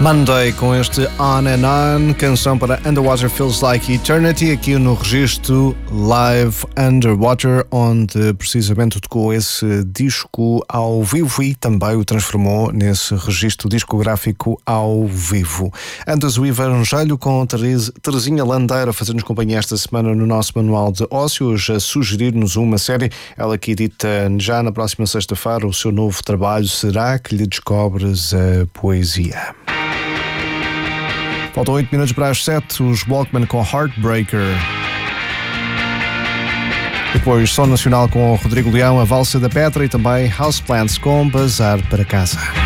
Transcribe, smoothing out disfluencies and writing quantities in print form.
Monday com este On and On, canção para Underwater Feels Like Eternity, aqui no registro Live Underwater, onde precisamente tocou esse disco ao vivo e também o transformou nesse registro discográfico ao vivo. Antes o Evangelho com Terezinha Landeira a fazer-nos companhia esta semana no nosso Manual de Ócios, a sugerir-nos uma série, ela que edita já na próxima sexta-feira o seu novo trabalho, Será que lhe descobres a poesia? Faltam 8 minutos para as 7, os Walkman com Heartbreaker. Depois Som Nacional com o Rodrigo Leão, a Valsa da Petra e também Houseplants com Bazar para Casa.